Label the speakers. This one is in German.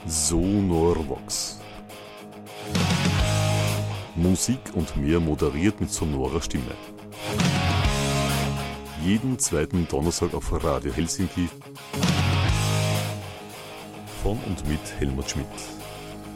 Speaker 1: Sonorvox. Musik und mehr moderiert mit sonorer Stimme. Jeden zweiten Donnerstag auf Radio Helsinki von und mit Helmut Schmidt.